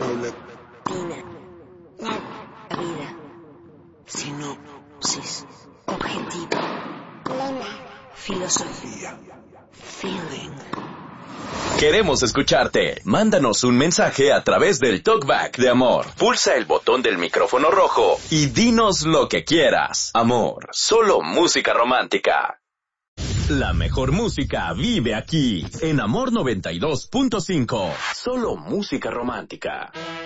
La vida. Sinopsis. Objetivo. Lema. Filosofía. Feeling. Queremos escucharte. Mándanos un mensaje a través del TalkBack de Amor. Pulsa el botón del micrófono rojo y dinos lo que quieras. Amor, solo música romántica. La mejor música vive aquí, en Amor 92.5. Solo música romántica.